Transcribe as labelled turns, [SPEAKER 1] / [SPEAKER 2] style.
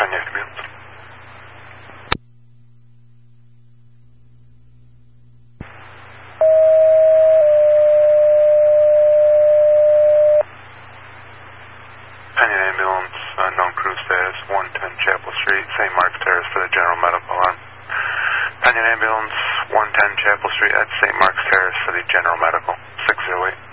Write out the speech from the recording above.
[SPEAKER 1] Pennsylvania ambulance. Pennsylvania ambulance, unknown crew status, 110 Chapel Street, St. Mark's Terrace for the general medical arm. Pennsylvania ambulance, 110 Chapel Street at St. Mark's Terrace for the general medical, 608.